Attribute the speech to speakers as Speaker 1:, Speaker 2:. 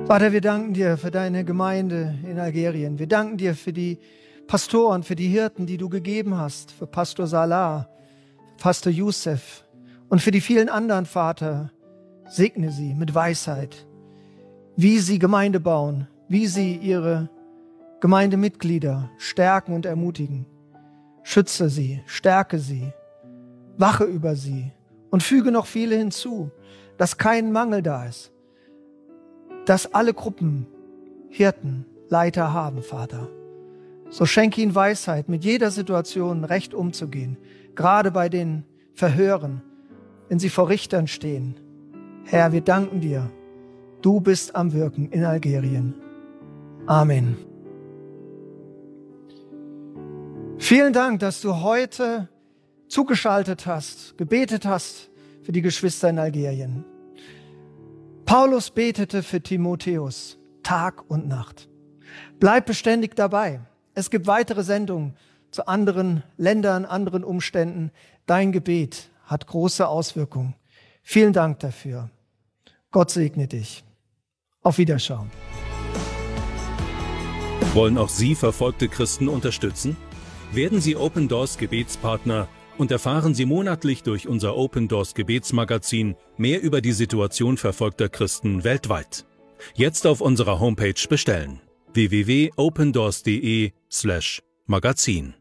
Speaker 1: Vater, wir danken dir für deine Gemeinde in Algerien. Wir danken dir für die Pastoren, für die Hirten, die du gegeben hast, für Pastor Salah, Pastor Youssef und für die vielen anderen, Vater. Segne sie mit Weisheit, wie sie Gemeinde bauen, wie sie ihre Gemeindemitglieder stärken und ermutigen. Schütze sie, stärke sie, wache über sie und füge noch viele hinzu, dass kein Mangel da ist, dass alle Gruppen Hirten, Leiter haben, Vater. So schenke ihnen Weisheit, mit jeder Situation recht umzugehen, gerade bei den Verhören, wenn sie vor Richtern stehen. Herr, wir danken dir. Du bist am Wirken in Algerien. Amen. Vielen Dank, dass du heute zugeschaltet hast, gebetet hast für die Geschwister in Algerien. Paulus betete für Timotheus Tag und Nacht. Bleib beständig dabei. Es gibt weitere Sendungen zu anderen Ländern, anderen Umständen. Dein Gebet hat große Auswirkungen. Vielen Dank dafür. Gott segne dich. Auf Wiederschauen.
Speaker 2: Wollen auch Sie verfolgte Christen unterstützen? Werden Sie Open Doors Gebetspartner und erfahren Sie monatlich durch unser Open Doors Gebetsmagazin mehr über die Situation verfolgter Christen weltweit. Jetzt auf unserer Homepage bestellen: www.opendoors.de/magazin.